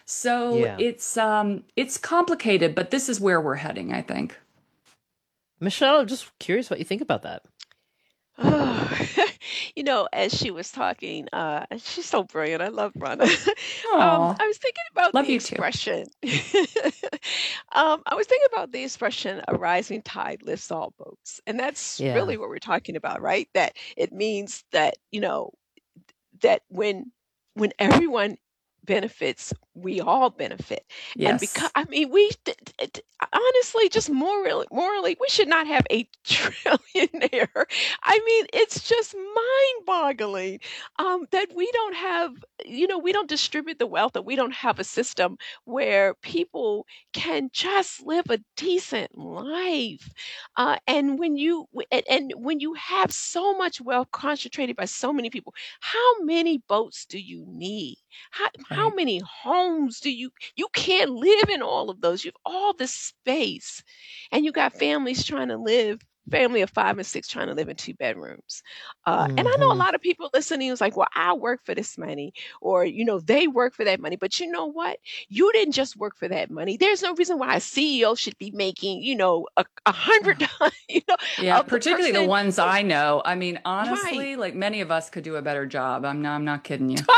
So Yeah. it's complicated, but this is where we're heading, I think. Michelle, just curious what you think about that. Oh, as she was talking, she's so brilliant. I love Rana. Oh, I was thinking about love the you too. expression. I was thinking about the expression, a rising tide lifts all boats. And that's Yeah. really what we're talking about, right? That it means that, that when everyone benefits, we all benefit. And because Yes. I mean, honestly, just morally, we should not have a trillionaire. I mean, it's just mind-boggling that we don't have, we don't distribute the wealth, that we don't have a system where people can just live a decent life. And when you have so much wealth concentrated by so many people, how many boats do you need? How Right. many homes do you can't live in all of those. You have all this space, and you got family of 5 and 6 trying to live in 2 bedrooms. And I know a Hmm. lot of people listening was like, well, I work for this money, or they work for that money. But you know what? You didn't just work for that money. There's no reason why a CEO should be making, a hundred times, Yeah, of the particularly the person. ones I know. I mean, Right. honestly, like many of us could do a better job. I'm not kidding you.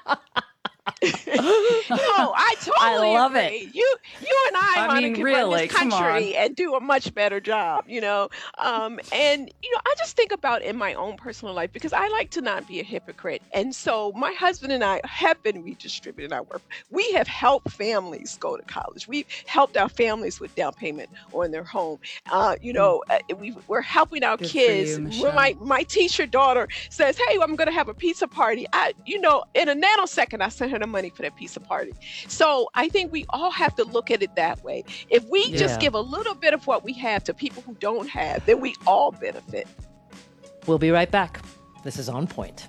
No, I I totally love it. agree. You and I, I Rhonda, mean, can run this really, come on. country and do a much better job. And I just think about in my own personal life, because I like to not be a hypocrite. And so my husband and I have been redistributing our work. We have helped families go to college. We've helped our families with down payment on their home. We're helping our Good for kids. you, When Michelle. my teacher daughter says, "Hey, I'm going to have a pizza party," in a nanosecond, I sent her the money for that pizza party. So I think we all have to look at it that way. If we just Yeah. give a little bit of what we have to people who don't have, then we all benefit. We'll be right back. This is On Point.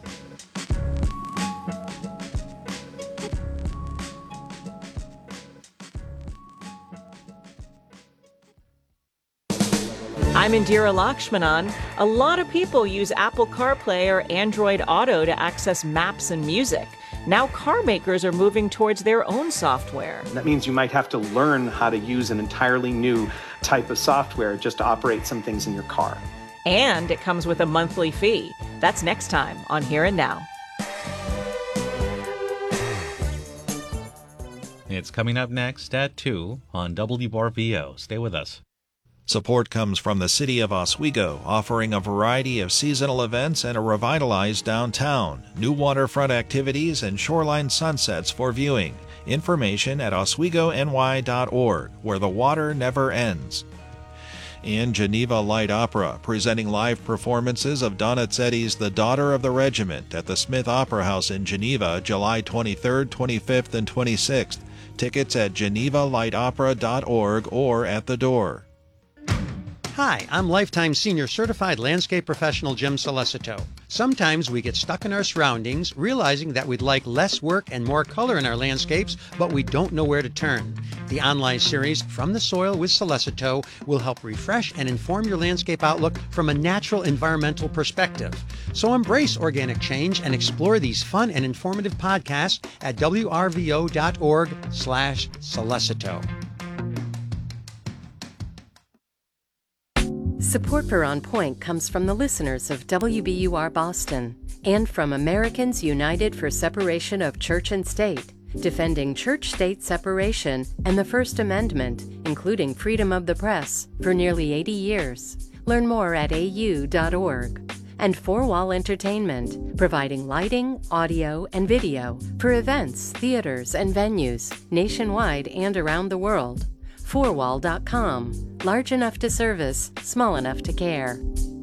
I'm Indira Lakshmanan. A lot of people use Apple CarPlay or Android Auto to access maps and music. Now car makers are moving towards their own software. That means you might have to learn how to use an entirely new type of software just to operate some things in your car. And it comes with a monthly fee. That's next time on Here and Now. It's coming up next at 2 on WRVO. Stay with us. Support comes from the City of Oswego, offering a variety of seasonal events and a revitalized downtown, new waterfront activities, and shoreline sunsets for viewing. Information at oswegony.org, where the water never ends. And Geneva Light Opera, presenting live performances of Donizetti's The Daughter of the Regiment at the Smith Opera House in Geneva, July 23rd, 25th, and 26th. Tickets at genevalight.opera.org or at the door. Hi, I'm Lifetime Senior Certified Landscape Professional Jim Solicito. Sometimes we get stuck in our surroundings, realizing that we'd like less work and more color in our landscapes, but we don't know where to turn. The online series, From the Soil with Solicito, will help refresh and inform your landscape outlook from a natural environmental perspective. So embrace organic change and explore these fun and informative podcasts at wrvo.org/Solicito. Support for On Point comes from the listeners of WBUR Boston and from Americans United for Separation of Church and State, defending church-state separation and the First Amendment, including freedom of the press, for nearly 80 years. Learn more at au.org. And Four Wall Entertainment, providing lighting, audio, and video for events, theaters, and venues nationwide and around the world. Fourwall.com. Large enough to service, small enough to care.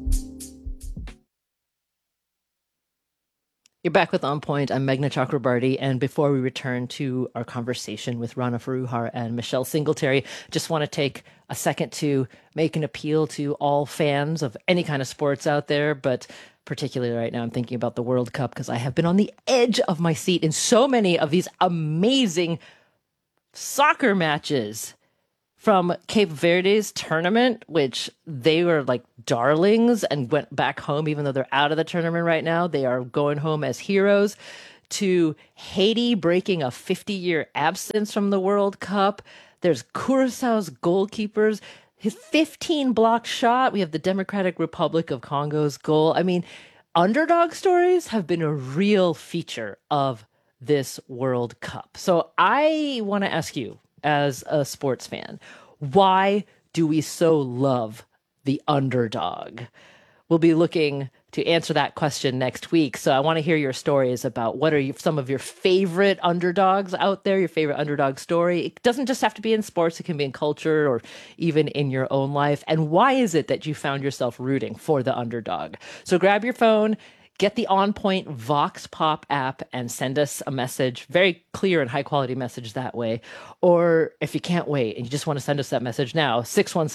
You're back with On Point. I'm Meghna Chakrabarty. And before we return to our conversation with Rana Foroohar and Michelle Singletary, just want to take a second to make an appeal to all fans of any kind of sports out there, but particularly right now I'm thinking about the World Cup because I have been on the edge of my seat in so many of these amazing soccer matches. From Cape Verde's tournament, which they were like darlings and went back home, even though they're out of the tournament right now. They are going home as heroes. to Haiti breaking a 50-year absence from the World Cup. There's Curaçao's goalkeepers, his 15-block shot. We have the Democratic Republic of Congo's goal. I mean, underdog stories have been a real feature of this World Cup. So I want to ask you, as a sports fan, why do we so love the underdog? We'll be looking to answer that question next week. So I want to hear your stories about what are some of your favorite underdogs out there, your favorite underdog story. It doesn't just have to be in sports. It can be in culture or even in your own life. And why is it that you found yourself rooting for the underdog? So grab your phone, get the On Point Vox Pop app and send us a message, very clear and high quality message that way. Or if you can't wait and you just want to send us that message now,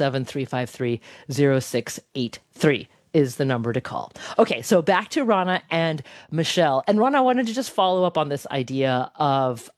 617-353-0683 is the number to call. Okay, so back to Rana and Michelle. And Rana, I wanted to just follow up on this idea of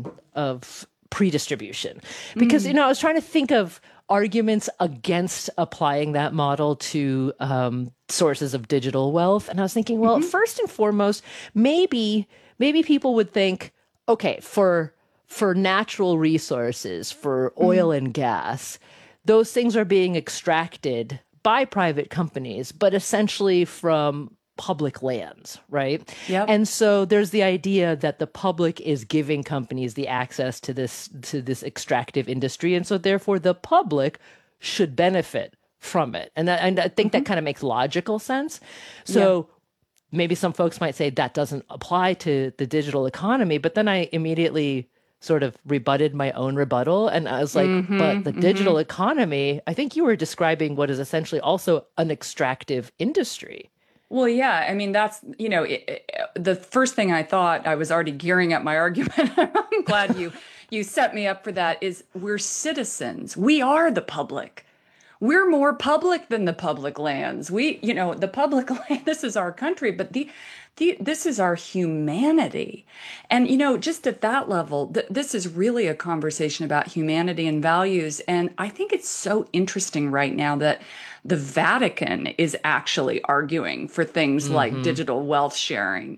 pre-distribution because, I was trying to think of arguments against applying that model to sources of digital wealth. And I was thinking, well, first and foremost, maybe people would think, okay, for natural resources, for oil and gas, those things are being extracted by private companies, but essentially from public lands, right? Yep. And so there's the idea that the public is giving companies the access to this extractive industry, and so therefore the public should benefit from it. And I think that kind of makes logical sense. So maybe some folks might say that doesn't apply to the digital economy, but then I immediately sort of rebutted my own rebuttal. And I was like, but the digital economy, I think you were describing what is essentially also an extractive industry. Well, yeah, I mean, that's, the first thing I thought, I was already gearing up my argument. I'm glad you set me up for that, is we're citizens. We are the public. We're more public than the public lands. The public land, this is our country, but this is our humanity. And, just at that level, this is really a conversation about humanity and values. And I think it's so interesting right now that the Vatican is actually arguing for things like digital wealth sharing.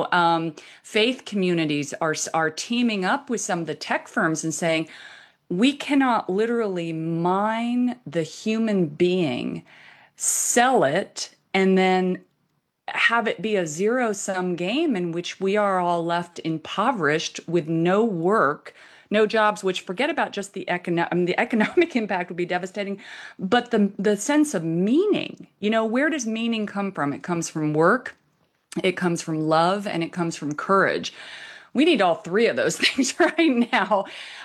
Faith communities are teaming up with some of the tech firms and saying, we cannot literally mine the human being, sell it, and then have it be a zero-sum game in which we are all left impoverished with no work, no jobs, which forget about just the economic impact would be devastating, but the sense of meaning. Where does meaning come from? It comes from work, it comes from love, and it comes from courage. We need all three of those things right now.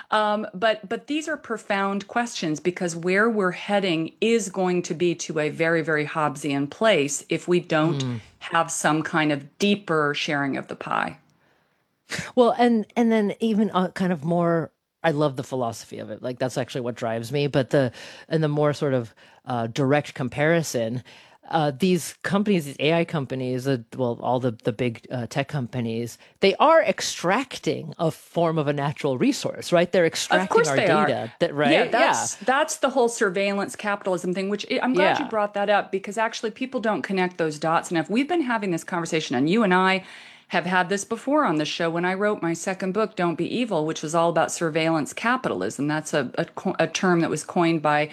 But these are profound questions because where we're heading is going to be to a very, very Hobbesian place if we don't have some kind of deeper sharing of the pie. Well, and then even kind of more, I love the philosophy of it. Like that's actually what drives me. But the more sort of direct comparison, these companies, these AI companies, all the big tech companies, they are extracting a form of a natural resource, right? They're extracting our data. Right? Yeah, that's the whole surveillance capitalism thing, which I'm glad you brought that up because actually people don't connect those dots enough. We've been having this conversation, and you and I have had this before on the show when I wrote my second book, Don't Be Evil, which was all about surveillance capitalism. That's a term that was coined by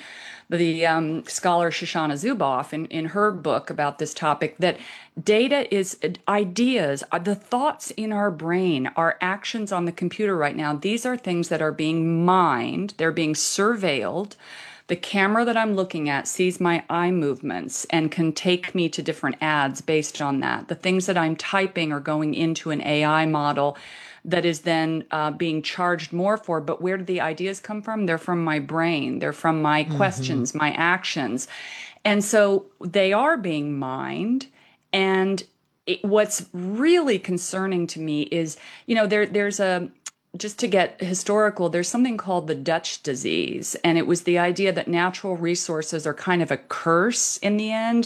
the scholar Shoshana Zuboff in her book about this topic, that data is ideas, the thoughts in our brain, our actions on the computer right now. These are things that are being mined. They're being surveilled. The camera that I'm looking at sees my eye movements and can take me to different ads based on that. The things that I'm typing are going into an AI model that is then being charged more for. But where do the ideas come from? They're from my brain. They're from my questions, my actions. And so they are being mined. And what's really concerning to me is, there's just to get historical, there's something called the Dutch disease. And it was the idea that natural resources are kind of a curse in the end.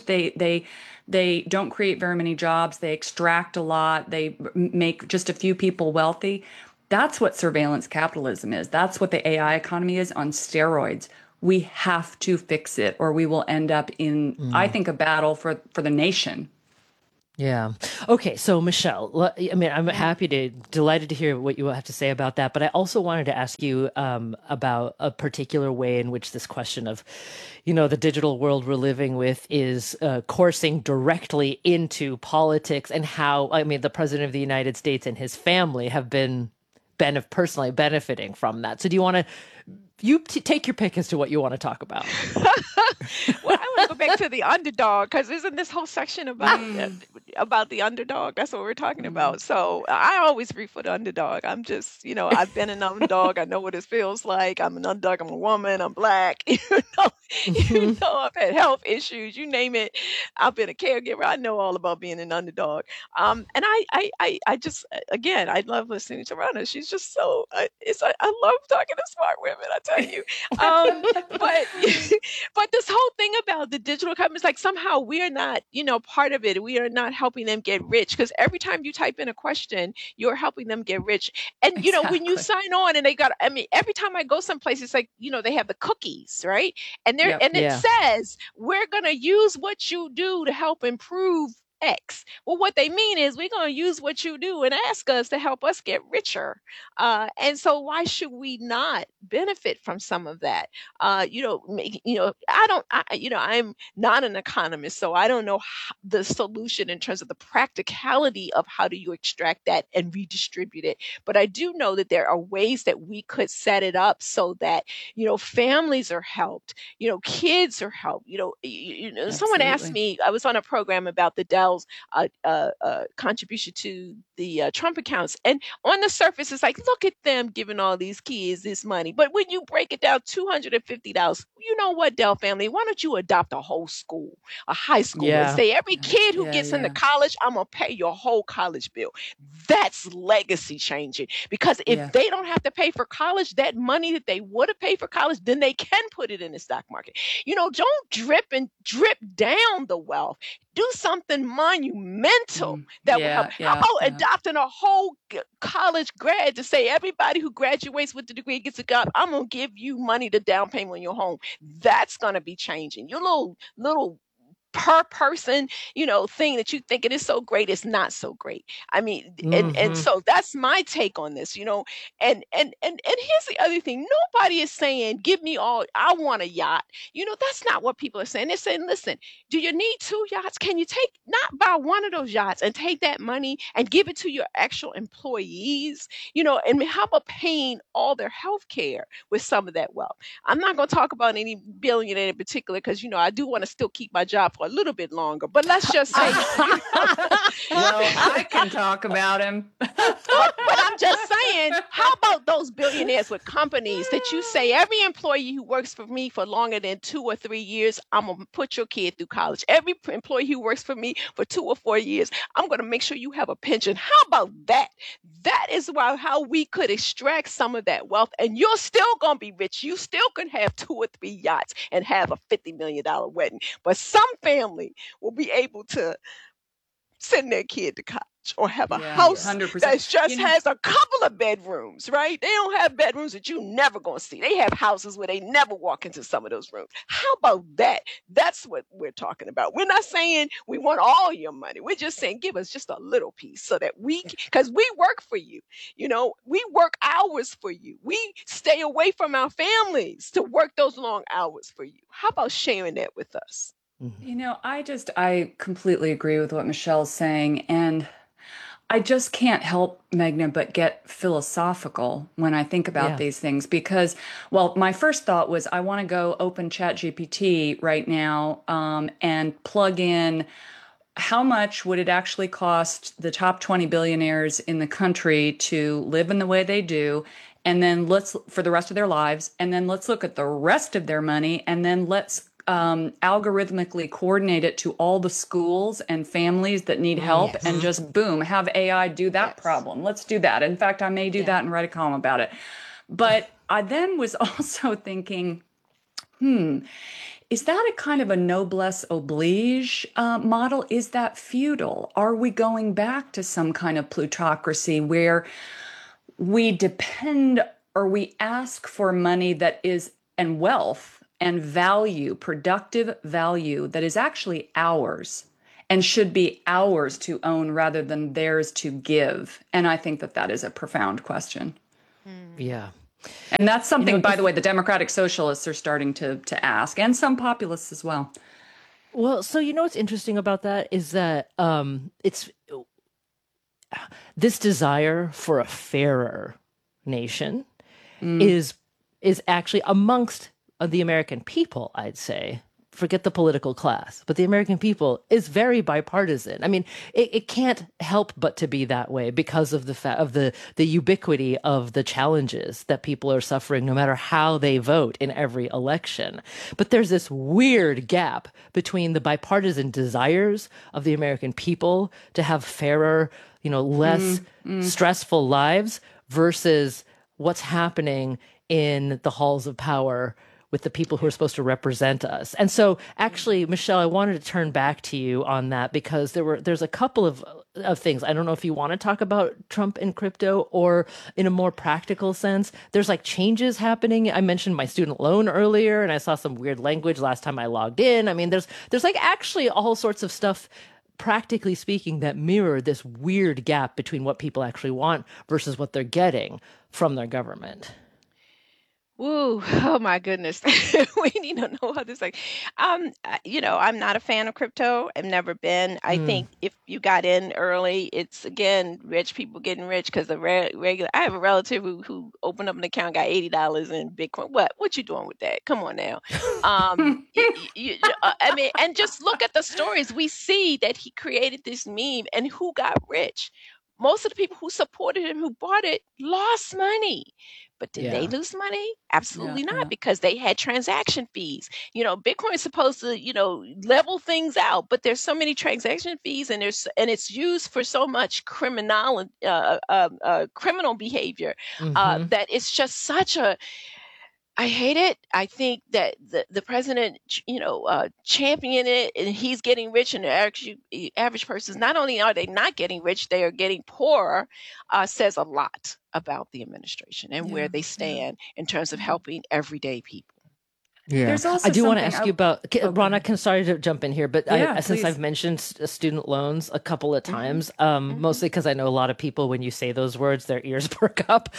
They don't create very many jobs. They extract a lot. They make just a few people wealthy. That's what surveillance capitalism is. That's what the AI economy is on steroids. We have to fix it or we will end up in, I think, a battle for the nation. Yeah. Okay. So, Michelle, I mean, I'm delighted to hear what you have to say about that. But I also wanted to ask you about a particular way in which this question of, the digital world we're living with is coursing directly into politics, and how, I mean, the president of the United States and his family have been personally benefiting from that. So, do you want to take your pick as to what you want to talk about? Well, I want to go back to the underdog, because isn't this whole section about the underdog? That's what we're talking about. So I always root for the underdog. I'm just, I've been an underdog. I know what it feels like. I'm an underdog. I'm a woman. I'm Black. I've had health issues. You name it. I've been a caregiver. I know all about being an underdog. And I just, again, I love listening to Rana. She's just so, I love talking to smart women, I tell you. But but this whole thing about the digital companies, like somehow we're not, part of it. We are not helping them get rich, because every time you type in a question, you're helping them get rich. And when you Exactly. sign on, and every time I go someplace, it's like, they have the cookies, right? And Yep. it Yeah. says we're gonna use what you do to help improve X. Well, what they mean is we're going to use what you do and ask us to help us get richer. And so why should we not benefit from some of that? I'm not an economist, so I don't know the solution in terms of the practicality of how do you extract that and redistribute it. But I do know that there are ways that we could set it up so that, families are helped, kids are helped. Someone asked Absolutely. me, I was on a program about the Dell's contribution to the Trump accounts. And on the surface, it's like, look at them giving all these kids this money. But when you break it down, $250, you know what, Dell family, why don't you adopt a whole school, a high school, and Yeah. say, every kid who Yeah, gets into yeah. college, I'm going to pay your whole college bill. That's legacy changing. Because if Yeah. they don't have to pay for college, that money that they would have paid for college, then they can put it in the stock market. Don't drip down the wealth. Do something monumental that will help. Yeah, How yeah, about yeah. adopting a whole college grad to say everybody who graduates with the degree gets a job? I'm gonna give you money to down payment on your home. That's gonna be changing. Your little per person, thing that you think it is so great, is not so great. I mean, and Hmm. so that's my take on this, and here's the other thing. Nobody is saying, give me all, I want a yacht. That's not what people are saying. They're saying, listen, do you need 2 yachts? Can you not buy one of those yachts and take that money and give it to your actual employees? And how about paying all their health care with some of that wealth? I'm not going to talk about any billionaire in particular, because I do want to still keep my job for a little bit longer. But let's just say, Well, I can talk about him. but I'm just saying, how about those billionaires with companies that you say, every employee who works for me for longer than 2 or 3 years, I'm going to put your kid through college. Every employee who works for me for 2 or 4 years, I'm going to make sure you have a pension. How about that? That is how we could extract some of that wealth, and you're still going to be rich. You still can have 2 or 3 yachts and have a $50 million wedding. But some family will be able to send their kid to college, or have a Yeah, house 100%. that just has a couple of bedrooms, right? They don't have bedrooms that you never gonna see. They have houses where they never walk into some of those rooms. How about that? That's what we're talking about. We're not saying we want all your money. We're just saying, give us just a little piece, so that because we work for you. We work hours for you. We stay away from our families to work those long hours for you. How about sharing that with us? I completely agree with what Michelle's saying. And I just can't help, Magna, but get philosophical when I think about Yeah. these things, because, well, my first thought was I want to go open ChatGPT right now and plug in how much would it actually cost the top 20 billionaires in the country to live in the way they do, and then for the rest of their lives, and then let's look at the rest of their money, and then let's algorithmically coordinate it to all the schools and families that need help, Yes. and just boom, have AI do that Yes. problem. Let's do that. In fact, I may do that and write a column about it. But I then was also thinking, is that a kind of a noblesse oblige model? Is that feudal? Are we going back to some kind of plutocracy where we depend, or we ask for money that is, and wealth and value, productive value that is actually ours? and should be ours to own rather than theirs to give. And I think that that is a profound question. Yeah. And that's something, by the way, the democratic socialists are starting to ask, and some populists as well. Well, so what's interesting about that is that it's this desire for a fairer nation is actually amongst the American people, I'd say. Forget the political class, but the American people is very bipartisan. I mean, it can't help but to be that way because of the ubiquity of the challenges that people are suffering, no matter how they vote in every election. But there's this weird gap between the bipartisan desires of the American people to have fairer, less stressful lives versus what's happening in the halls of power with the people who are supposed to represent us. And so actually, Michelle, I wanted to turn back to you on that because there's a couple of things. I don't know if you want to talk about Trump and crypto or in a more practical sense. There's like changes happening. I mentioned my student loan earlier and I saw some weird language last time I logged in. I mean, there's like actually all sorts of stuff, practically speaking, that mirror this weird gap between what people actually want versus what they're getting from their government. Woo, oh my goodness. We need to know how this I'm not a fan of crypto. I've never been. I think if you got in early, it's again rich people getting rich because the regular. I have a relative who opened up an account, got $80 in Bitcoin. What you doing with that? Come on now. I mean, and just look at the stories. We see that he created this meme, and who got rich? Most of the people who supported him, who bought it, lost money. But did they lose money? Absolutely not, because they had transaction fees. Bitcoin is supposed to, level things out, but there's so many transaction fees, and it's used for so much criminal behavior that it's just such a. I hate it. I think that the president, championing it, and he's getting rich, and the average person, not only are they not getting rich, they are getting poorer, says a lot about the administration and where they stand in terms of helping everyday people. Yeah, There's also I do want to ask you about Rana. Sorry to jump in here, but since please. I've mentioned student loans a couple of times, mostly because I know a lot of people when you say those words, their ears perk up.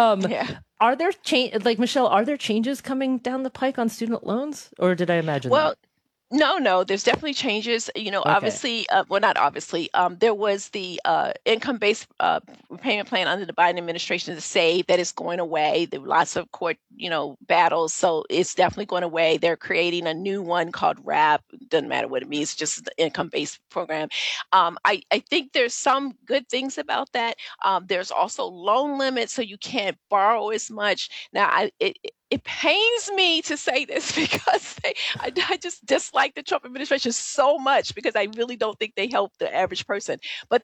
Are there Michelle? Are there changes coming down the pike on student loans, or did I imagine that? No, there's definitely changes. Obviously, not obviously. There was the income-based repayment plan under the Biden administration, the SAVE, that is going away. There were lots of court, battles, so it's definitely going away. They're creating a new one called RAP. Doesn't matter what it means, just the income-based program. I think there's some good things about that. There's also loan limits, so you can't borrow as much. Now, it pains me to say this because I just dislike the Trump administration so much because I really don't think they help the average person. But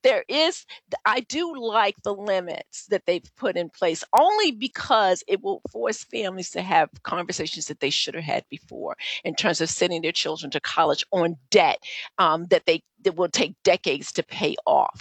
I do like the limits that they've put in place only because it will force families to have conversations that they should have had before in terms of sending their children to college on debt that will take decades to pay off.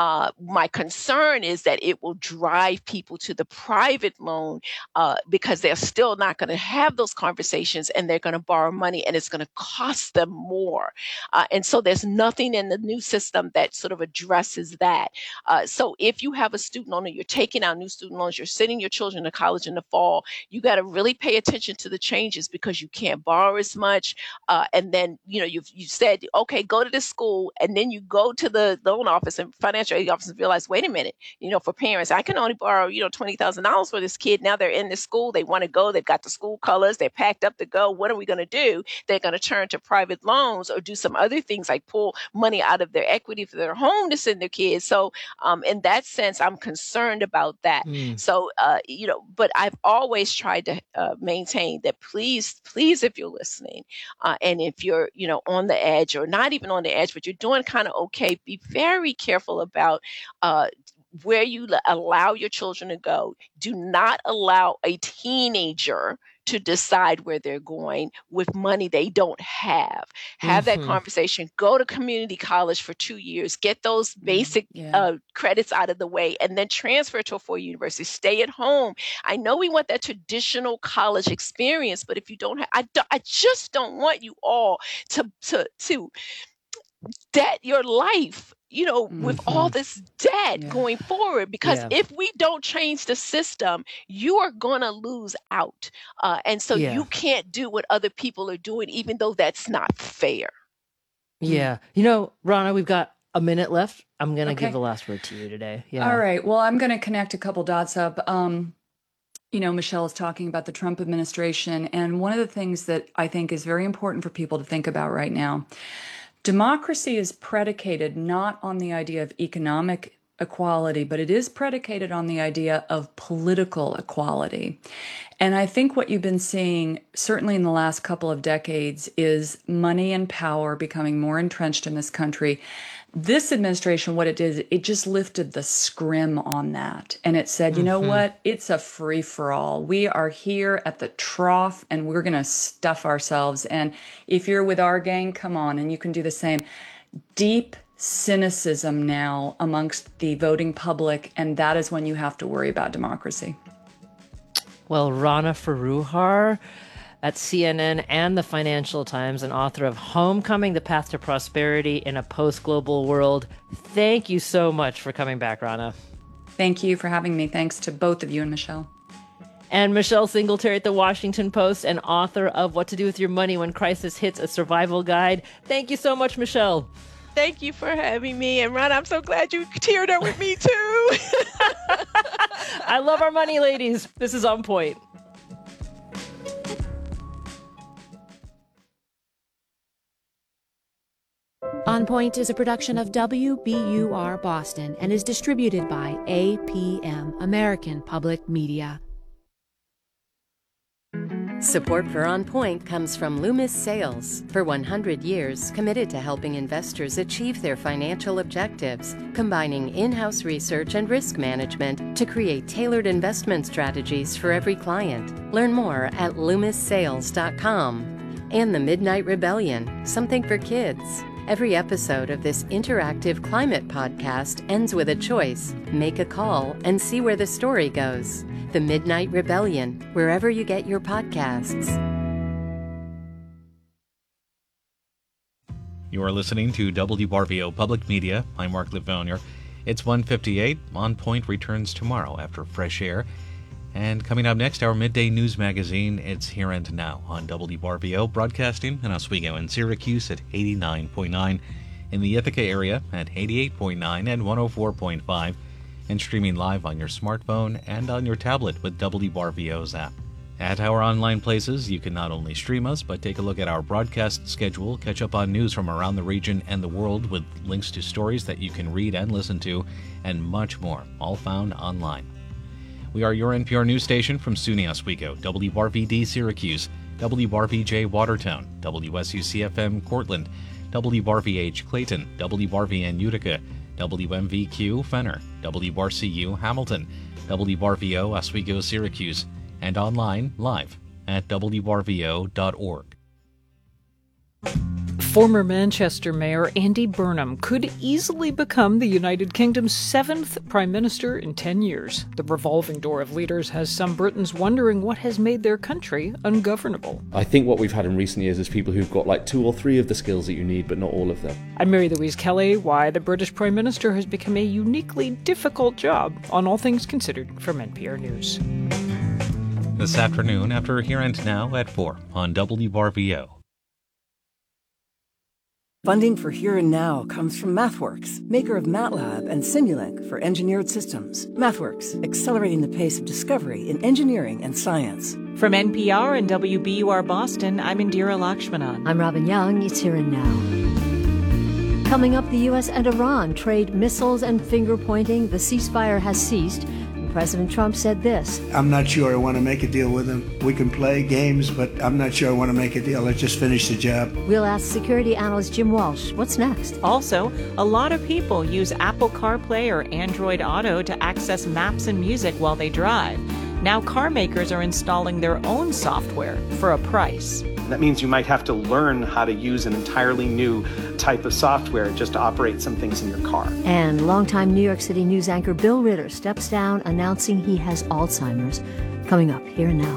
My concern is that it will drive people to the private loan because they're still not going to have those conversations, and they're going to borrow money, and it's going to cost them more. And so there's nothing in the new system that sort of addresses that. So if you have a student loan, or you're taking out new student loans, you're sending your children to college in the fall, you got to really pay attention to the changes because you can't borrow as much. And then, you said, okay, go to this school, and then you go to the loan office and financial aid office and realize, wait a minute, for parents, I can only borrow, $20,000 for this kid. Now they're in this school. They want to go. They've got the school colors. They're packed up to go. What are we going to do? They're going to turn to private loans or do some other things like pull money out of their equity for their home to send their kids. So in that sense, I'm concerned about that. So, but I've always tried to maintain that please, if you're listening and if you're, on the edge or not even on the edge, but you're doing kind of okay, be very careful about where you allow your children to go. Do not allow a teenager to decide where they're going with money they don't have. Have that conversation. Go to community college for 2 years. Get those basic credits out of the way, and then transfer to a 4-year university. Stay at home. I know we want that traditional college experience, but if you don't have, I just don't want you all to debt your life, with all this debt Yeah. going forward. Because Yeah. if we don't change the system, you are going to lose out. And so Yeah. you can't do what other people are doing, even though that's not fair. Yeah. Rana, we've got a minute left. I'm going to give Okay. the last word to you today. Yeah. All right. Well, I'm going to connect a couple dots up. Michelle is talking about the Trump administration. And one of the things that I think is very important for people to think about right now, democracy is predicated not on the idea of economic equality, but it is predicated on the idea of political equality. And I think what you've been seeing, certainly in the last couple of decades, is money and power becoming more entrenched in this country. This administration, what it did, it just lifted the scrim on that. And it said, you know what? It's a free for all. We are here at the trough and we're going to stuff ourselves. And if you're with our gang, come on, and you can do the same. Deep cynicism now amongst the voting public. And that is when you have to worry about democracy. Well, Rana Foroohar at CNN and the Financial Times, and author of Homecoming, The Path to Prosperity in a Post-Global World. Thank you so much for coming back, Rana. Thank you for having me. Thanks to both of you and Michelle. And Michelle Singletary at the Washington Post, and author of What to Do with Your Money When Crisis Hits, a Survival Guide. Thank you so much, Michelle. Thank you for having me. And Ron, I'm so glad you teared up with me too. I love our money, ladies. This is On Point. On Point is a production of WBUR Boston and is distributed by APM, American Public Media. Support for On Point comes from Loomis Sales. For 100 years, committed to helping investors achieve their financial objectives, combining in-house research and risk management to create tailored investment strategies for every client. Learn more at loomissales.com. And The Midnight Rebellion, something for kids. Every episode of this interactive climate podcast ends with a choice. Make a call and see where the story goes. The Midnight Rebellion, wherever you get your podcasts. You are listening to WRVO Public Media. I'm Mark Livonier. It's 1:58. On Point returns tomorrow after Fresh Air. And coming up next, our midday news magazine, It's Here and Now, on WRVO, broadcasting in Oswego and Syracuse at 89.9, in the Ithaca area at 88.9 and 104.5, and streaming live on your smartphone and on your tablet with WRVO's app. At our online places, you can not only stream us, but take a look at our broadcast schedule, catch up on news from around the region and the world with links to stories that you can read and listen to, and much more, all found online. We are your NPR news station from SUNY Oswego, WRVD Syracuse, WRVJ Watertown, WSUCFM Cortland, WRVH Clayton, WRVN Utica, WMVQ Fenner, WRCU Hamilton, WRVO Oswego Syracuse, and online live at WRVO.org. Former Manchester Mayor Andy Burnham could easily become the United Kingdom's 7th Prime Minister in 10 years. The revolving door of leaders has some Britons wondering what has made their country ungovernable. I think what we've had in recent years is people who've got like 2 or 3 of the skills that you need, but not all of them. I'm Mary Louise Kelly. Why the British Prime Minister has become a uniquely difficult job on All Things Considered from NPR News. This afternoon after Here and Now at 4 on WRVO. Funding for Here and Now comes from MathWorks, maker of MATLAB and Simulink for engineered systems. MathWorks, accelerating the pace of discovery in engineering and science. From NPR and WBUR Boston, I'm Indira Lakshmanan. I'm Robin Young. It's Here and Now. Coming up, the U.S. and Iran trade missiles and finger-pointing. The ceasefire has ceased. President Trump said this. I'm not sure I want to make a deal with him. We can play games, but I'm not sure I want to make a deal. Let's just finish the job. We'll ask security analyst Jim Walsh, what's next? Also, a lot of people use Apple CarPlay or Android Auto to access maps and music while they drive. Now car makers are installing their own software for a price. That means you might have to learn how to use an entirely new type of software just to operate some things in your car. And longtime New York City news anchor Bill Ritter steps down, announcing he has Alzheimer's. Coming up Here and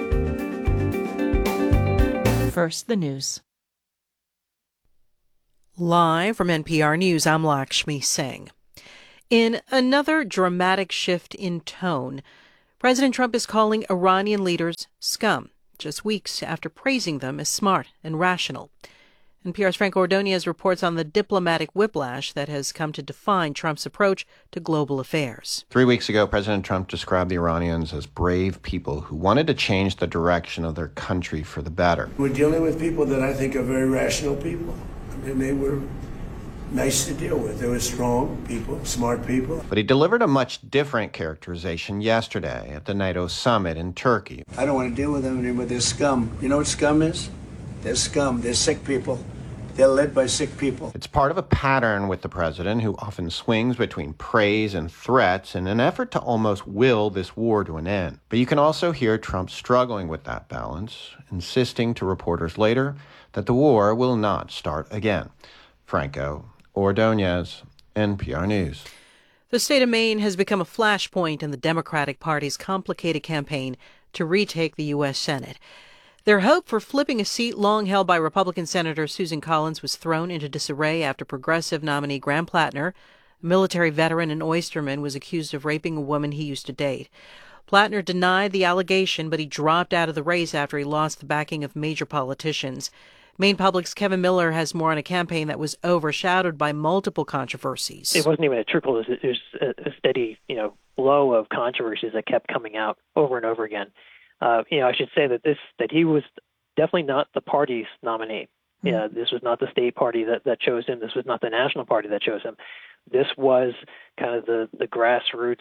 Now. First, the news. Live from NPR News, I'm Lakshmi Singh. In another dramatic shift in tone, President Trump is calling Iranian leaders scum, just weeks after praising them as smart and rational. NPR's Frank Ordonez reports on the diplomatic whiplash that has come to define Trump's approach to global affairs. 3 weeks ago, President Trump described the Iranians as brave people who wanted to change the direction of their country for the better. We're dealing with people that I think are very rational people. And they were nice to deal with. They were strong people, smart people. But he delivered a much different characterization yesterday at the NATO summit in Turkey. I don't want to deal with them anymore. They're scum. You know what scum is? They're scum. They're sick people. They're led by sick people. It's part of a pattern with the president, who often swings between praise and threats in an effort to almost will this war to an end. But you can also hear Trump struggling with that balance, insisting to reporters later that the war will not start again. Franco Ordonez, NPR News. The state of Maine has become a flashpoint in the Democratic Party's complicated campaign to retake the U.S. Senate. Their hope for flipping a seat long held by Republican Senator Susan Collins was thrown into disarray after progressive nominee Graham Plattner, a military veteran and oysterman, was accused of raping a woman he used to date. Plattner denied the allegation, but he dropped out of the race after he lost the backing of major politicians. Maine Public's Kevin Miller has more on a campaign that was overshadowed by multiple controversies. It wasn't even a trickle. It was a steady, flow of controversies that kept coming out over and over again. I should say that he was definitely not the party's nominee. Yeah, this was not the state party that chose him. This was not the national party that chose him. This was kind of the grassroots,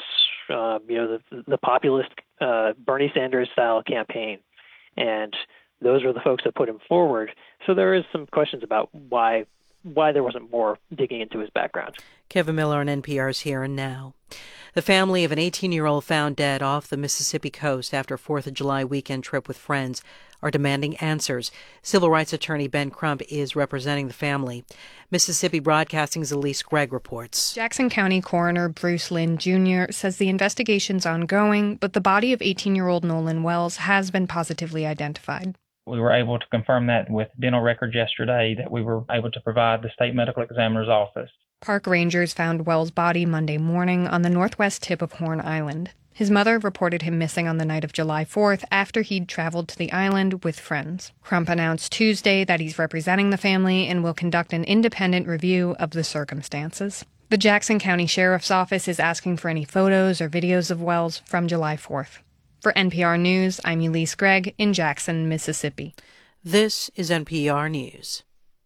the populist Bernie Sanders style campaign, and those were the folks that put him forward. So there is some questions about why there wasn't more digging into his background. Kevin Miller on NPR's Here and Now. The family of an 18-year-old found dead off the Mississippi coast after a 4th of July weekend trip with friends are demanding answers. Civil rights attorney Ben Crump is representing the family. Mississippi Broadcasting's Elise Gregg reports. Jackson County Coroner Bruce Lynn Jr. says the investigation's ongoing, but the body of 18-year-old Nolan Wells has been positively identified. We were able to confirm that with dental records yesterday that we were able to provide the state medical examiner's office. Park rangers found Wells' body Monday morning on the northwest tip of Horn Island. His mother reported him missing on the night of July 4th after he'd traveled to the island with friends. Crump announced Tuesday that he's representing the family and will conduct an independent review of the circumstances. The Jackson County Sheriff's Office is asking for any photos or videos of Wells from July 4th. For NPR News, I'm Elise Gregg in Jackson, Mississippi. This is NPR News.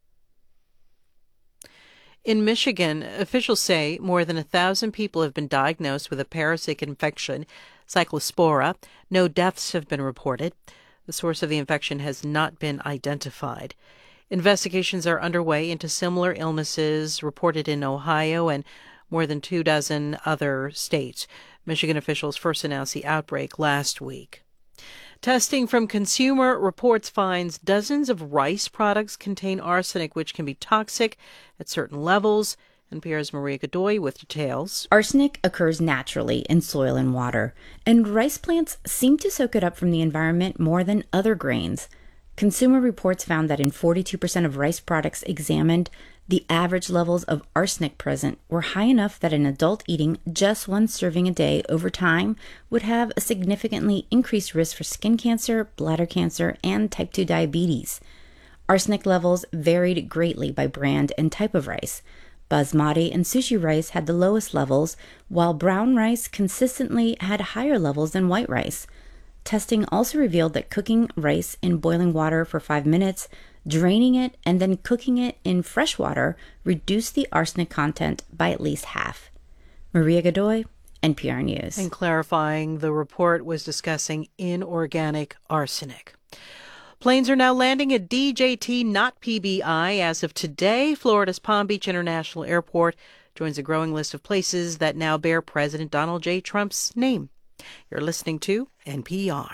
In Michigan, officials say more than 1,000 people have been diagnosed with a parasitic infection, Cyclospora. No deaths have been reported. The source of the infection has not been identified. Investigations are underway into similar illnesses reported in Ohio and more than 24 other states. Michigan officials first announced the outbreak last week. Testing from Consumer Reports finds dozens of rice products contain arsenic, which can be toxic at certain levels. NPR's Maria Godoy with details. Arsenic occurs naturally in soil and water, and rice plants seem to soak it up from the environment more than other grains. Consumer Reports found that in 42% of rice products examined, the average levels of arsenic present were high enough that an adult eating just one serving a day over time would have a significantly increased risk for skin cancer, bladder cancer, and type 2 diabetes. Arsenic levels varied greatly by brand and type of rice. Basmati and sushi rice had the lowest levels, while brown rice consistently had higher levels than white rice. Testing also revealed that cooking rice in boiling water for 5 minutes, draining it, and then cooking it in fresh water reduced the arsenic content by at least half. Maria Godoy, NPR News. And clarifying, the report was discussing inorganic arsenic. Planes are now landing at DJT, not PBI. As of today, Florida's Palm Beach International Airport joins a growing list of places that now bear President Donald J. Trump's name. You're listening to NPR.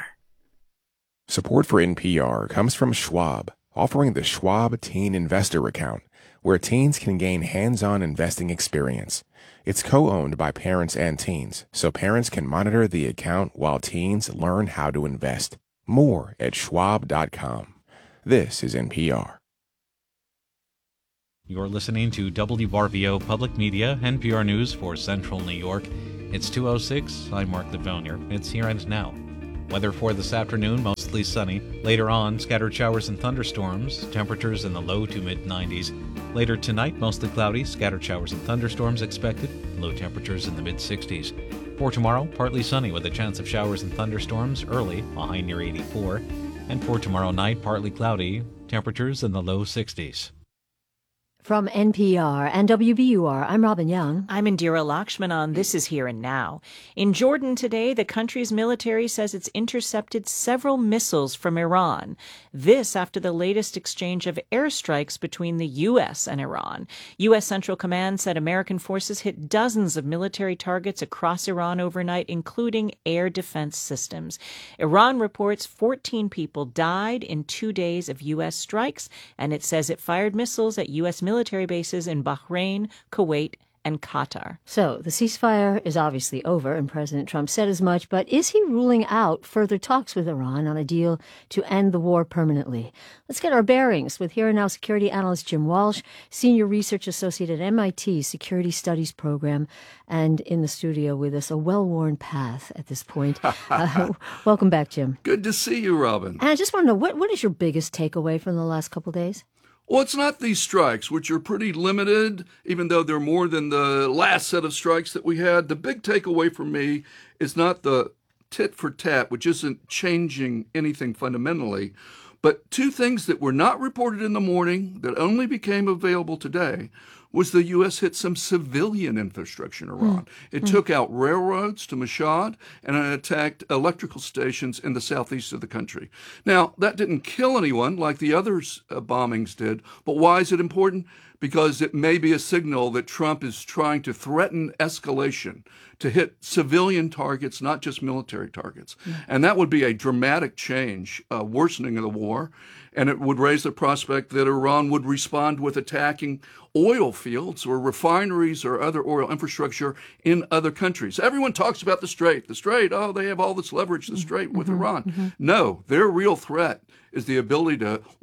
Support for NPR comes from Schwab, offering the Schwab Teen Investor Account, where teens can gain hands-on investing experience. It's co-owned by parents and teens, so parents can monitor the account while teens learn how to invest. More at schwab.com. This is NPR. You're listening to WRVO Public Media, NPR News for Central New York. It's 2:06. I'm Mark Livonier. It's Here and Now. Weather for this afternoon, mostly sunny. Later on, scattered showers and thunderstorms. Temperatures in the low to mid-90s. Later tonight, mostly cloudy. Scattered showers and thunderstorms expected. Low temperatures in the mid-60s. For tomorrow, partly sunny with a chance of showers and thunderstorms early, a high near 84. And for tomorrow night, partly cloudy. Temperatures in the low 60s. From NPR and WBUR, I'm Robin Young. I'm Indira Lakshmanan. This is Here and Now. In Jordan today, the country's military says it's intercepted several missiles from Iran. This after the latest exchange of airstrikes between the U.S. and Iran. U.S. Central Command said American forces hit dozens of military targets across Iran overnight, including air defense systems. Iran reports 14 people died in 2 days of U.S. strikes, and it says it fired missiles at U.S. military bases in Bahrain, Kuwait, and Qatar. So the ceasefire is obviously over, and President Trump said as much, but is he ruling out further talks with Iran on a deal to end the war permanently? Let's get our bearings with Here and Now security analyst Jim Walsh, senior research associate at MIT Security Studies Program, and in the studio with us, a well-worn path at this point. Welcome back, Jim. Good to see you, Robin. And I just want to know, what is your biggest takeaway from the last couple of days? Well, it's not these strikes, which are pretty limited, even though they're more than the last set of strikes that we had. The big takeaway for me is not the tit for tat, which isn't changing anything fundamentally, but two things that were not reported in the morning that only became available today was the U.S. hit some civilian infrastructure in Iran. It took out railroads to Mashhad, and it attacked electrical stations in the southeast of the country. Now, that didn't kill anyone like the other bombings did, but why is it important? Because it may be a signal that Trump is trying to threaten escalation to hit civilian targets, not just military targets. And that would be a dramatic change, worsening of the war. And it would raise the prospect that Iran would respond with attacking oil fields or refineries or other oil infrastructure in other countries. Everyone talks about the Strait. The Strait, oh, they have all this leverage, the Strait with Iran. No, their real threat is the ability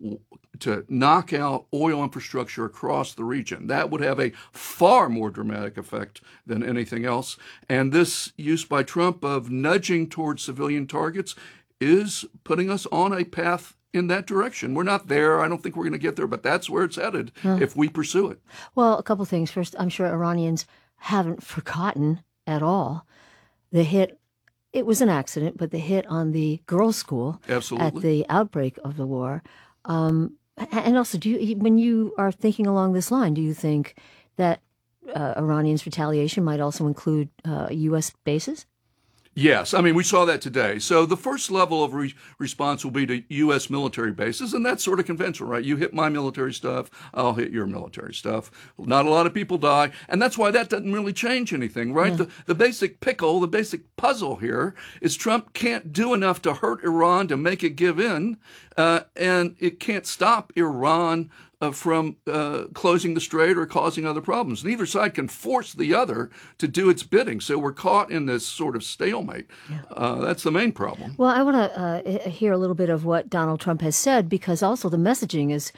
to knock out oil infrastructure across the region. That would have a far more dramatic effect than anything else. And this use by Trump of nudging towards civilian targets is putting us on a path in that direction. We're not there. I don't think we're going to get there, but that's where it's headed if we pursue it. Well, a couple things. First, I'm sure Iranians haven't forgotten at all the hit. It was an accident, but the hit on the girls' school at the outbreak of the war. And also, when you are thinking along this line, do you think that Iranians' retaliation might also include U.S. bases? Yes. I mean, we saw that today. So the first level of response will be to U.S. military bases, and that's sort of conventional, right? You hit my military stuff, I'll hit your military stuff. Not a lot of people die, and that's why that doesn't really change anything, right? The basic pickle, the basic puzzle here is Trump can't do enough to hurt Iran to make it give in, and it can't stop Iran from closing the strait or causing other problems. Neither side can force the other to do its bidding. So we're caught in this sort of stalemate. That's the main problem. Well, I want to hear a little bit of what Donald Trump has said, because also the messaging is,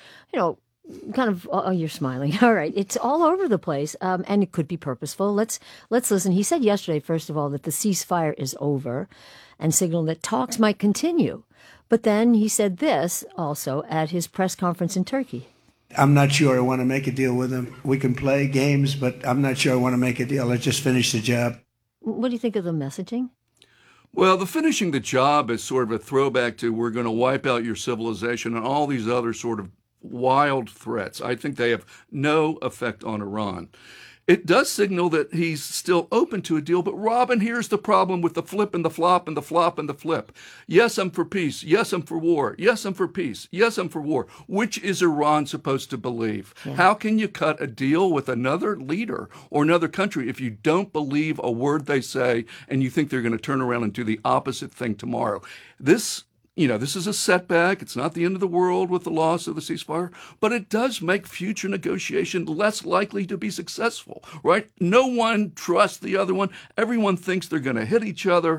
kind of, oh, you're smiling. All right. It's all over the place, and it could be purposeful. Let's listen. He said yesterday, first of all, that the ceasefire is over and signaled that talks might continue. But then he said this also at his press conference in Turkey. I'm not sure I want to make a deal with him. We can play games, but I'm not sure I want to make a deal. Let's just finish the job. What do you think of the messaging? Well, the finishing the job is sort of a throwback to we're going to wipe out your civilization and all these other sort of wild threats. I think they have no effect on Iran. It does signal that he's still open to a deal, but Robin, here's the problem with the flip and the flop and the flop and the flip. Yes, I'm for peace. Yes, I'm for war. Yes, I'm for peace. Yes, I'm for war. Which is Iran supposed to believe? How can you cut a deal with another leader or another country if you don't believe a word they say and you think they're going to turn around and do the opposite thing tomorrow? This is a setback. It's not the end of the world with the loss of the ceasefire, but it does make future negotiation less likely to be successful, right? No one trusts the other one. Everyone thinks they're going to hit each other.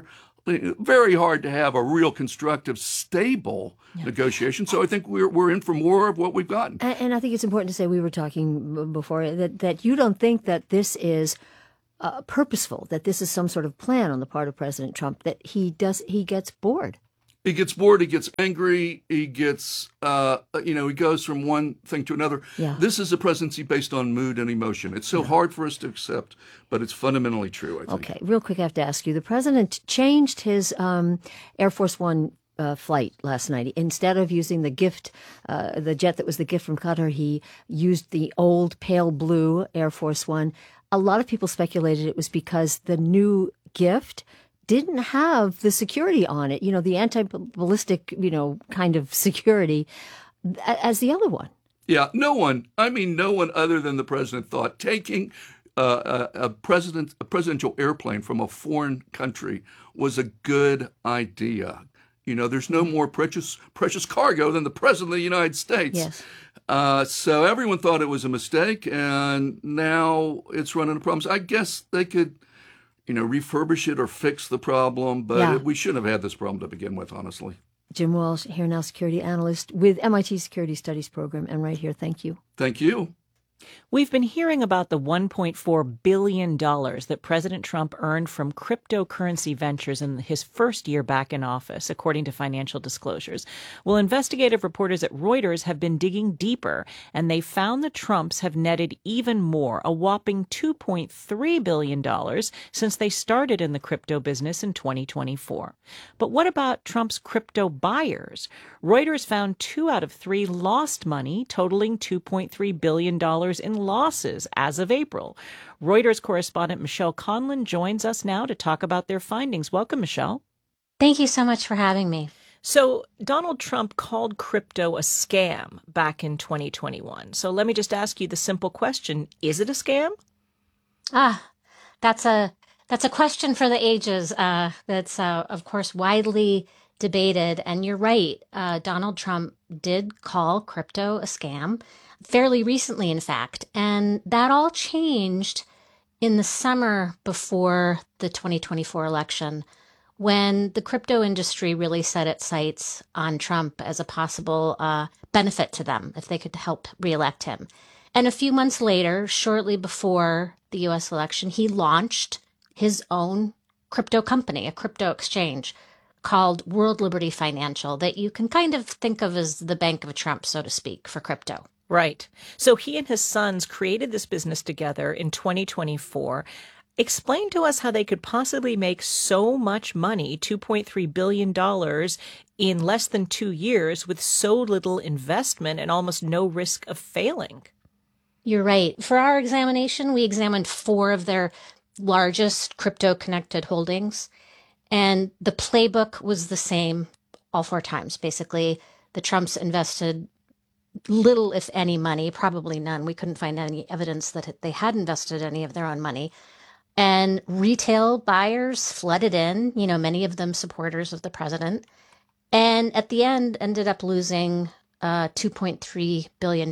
very hard to have a real constructive, stable negotiation. So I think we're in for more of what we've gotten. And I think it's important to say, we were talking before, that you don't think that this is purposeful, that this is some sort of plan on the part of President Trump, that he gets bored. He gets bored, he gets angry, he gets, he goes from one thing to another. Yeah. This is a presidency based on mood and emotion. It's so hard for us to accept, but it's fundamentally true, I think. Okay, real quick, I have to ask you, the president changed his Air Force One flight last night. Instead of using the jet that was the gift from Qatar, he used the old pale blue Air Force One. A lot of people speculated it was because the new gift didn't have the security on it, the anti-ballistic, kind of security as the other one. Yeah, no one other than the president thought taking a presidential airplane from a foreign country was a good idea. There's no more precious cargo than the president of the United States. Yes. So everyone thought it was a mistake, and now it's running into problems. I guess they could refurbish it or fix the problem, but we shouldn't have had this problem to begin with, honestly. Jim Walsh, here now, security analyst with MIT Security Studies Program, and right here. Thank you. Thank you. We've been hearing about the $1.4 billion that President Trump earned from cryptocurrency ventures in his first year back in office, according to financial disclosures. Well, investigative reporters at Reuters have been digging deeper, and they found the Trumps have netted even more, a whopping $2.3 billion since they started in the crypto business in 2024. But what about Trump's crypto buyers? Reuters found 2 out of 3 lost money, totaling $2.3 billion in losses as of April. Reuters correspondent Michelle Conlon joins us now to talk about their findings. Welcome, Michelle. Thank you so much for having me. So Donald Trump called crypto a scam back in 2021. So let me just ask you the simple question. Is it a scam? That's a question for the ages. That's, of course, widely debated. And you're right. Donald Trump did call crypto a scam fairly recently, in fact. And that all changed in the summer before the 2024 election, when the crypto industry really set its sights on Trump as a possible benefit to them if they could help reelect him. And a few months later, shortly before the U.S. election, he launched his own crypto company, a crypto exchange called World Liberty Financial, that you can kind of think of as the Bank of Trump, so to speak, for crypto. Right. So he and his sons created this business together in 2024. Explain to us how they could possibly make so much money, $2.3 billion, in less than 2 years with so little investment and almost no risk of failing. You're right. For our examination, we examined 4 of their largest crypto-connected holdings, and the playbook was the same all 4 times. Basically, the Trumps invested little, if any, money, probably none. We couldn't find any evidence that they had invested any of their own money. And retail buyers flooded in, many of them supporters of the president. And at the end, ended up losing $2.3 billion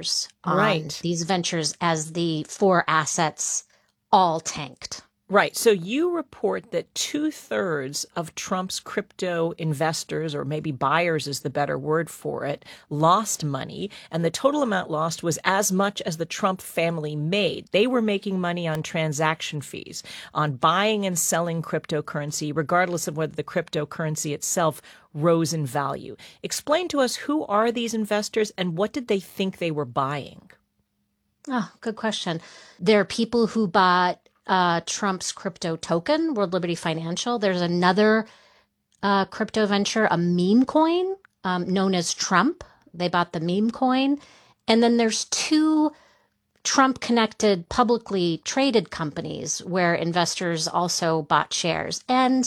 on these ventures as the 4 assets all tanked. Right. So you report that 2/3 of Trump's crypto investors, or maybe buyers is the better word for it, lost money. And the total amount lost was as much as the Trump family made. They were making money on transaction fees, on buying and selling cryptocurrency, regardless of whether the cryptocurrency itself rose in value. Explain to us, who are these investors and what did they think they were buying? Oh, good question. There are people who bought Trump's crypto token, World Liberty Financial. There's another crypto venture, a meme coin known as Trump. They bought the meme coin. And then there's 2 Trump-connected publicly traded companies where investors also bought shares. And,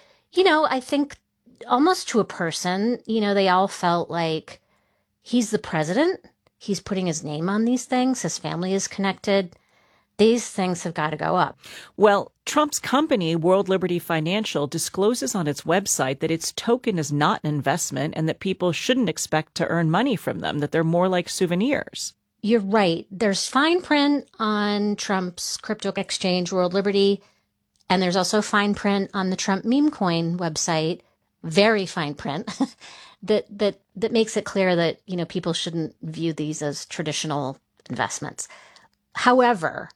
I think almost to a person, they all felt like he's the president. He's putting his name on these things. His family is connected. These things have got to go up. Well, Trump's company, World Liberty Financial, discloses on its website that its token is not an investment and that people shouldn't expect to earn money from them, that they're more like souvenirs. You're right. There's fine print on Trump's crypto exchange, World Liberty, And there's also fine print on the Trump meme coin website, very fine print, that makes it clear that, people shouldn't view these as traditional investments. However,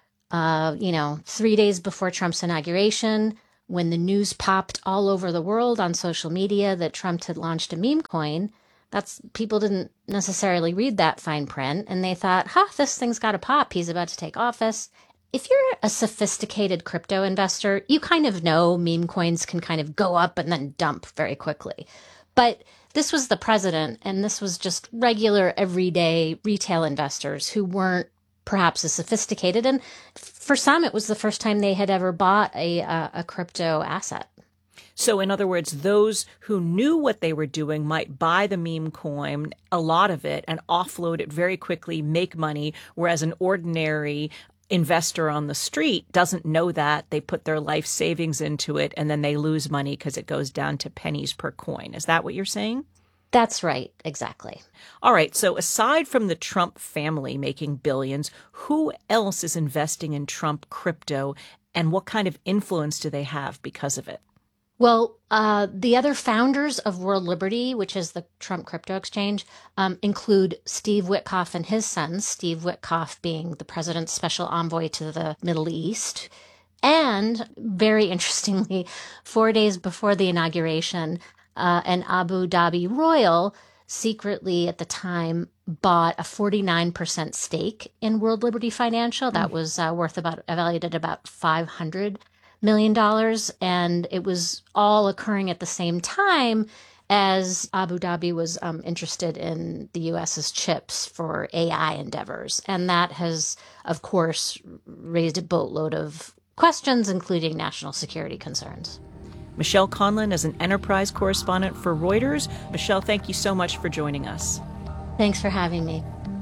3 days before Trump's inauguration, when the news popped all over the world on social media that Trump had launched a meme coin, people didn't necessarily read that fine print, and they thought, this thing's got to pop. He's about to take office. If you're a sophisticated crypto investor, you kind of know meme coins can kind of go up and then dump very quickly. But this was the president, and this was just regular, everyday retail investors who weren't perhaps as sophisticated. And for some, it was the first time they had ever bought a crypto asset. So in other words, those who knew what they were doing might buy the meme coin, a lot of it, and offload it very quickly, make money, whereas an ordinary investor on the street doesn't know that. They put their life savings into it, and then they lose money because it goes down to pennies per coin. Is that what you're saying? That's right. Exactly. All right. So aside from the Trump family making billions, who else is investing in Trump crypto, and what kind of influence do they have because of it? Well, the other founders of World Liberty, which is the Trump crypto exchange, include Steve Witkoff and his sons, Steve Witkoff being the president's special envoy to the Middle East. And very interestingly, 4 days before the inauguration, an Abu Dhabi royal secretly at the time bought a 49% stake in World Liberty Financial. That was valued at about $500 million. And it was all occurring at the same time as Abu Dhabi was interested in the U.S.'s chips for AI endeavors. And that has, of course, raised a boatload of questions, including national security concerns. Michelle Conlon is an enterprise correspondent for Reuters. Michelle, thank you so much for joining us. Thanks for having me.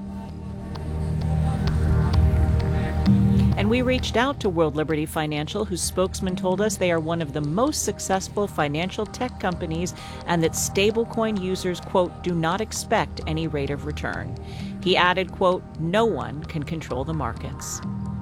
And we reached out to World Liberty Financial, whose spokesman told us they are one of the most successful financial tech companies and that stablecoin users, quote, do not expect any rate of return. He added, quote, no one can control the markets.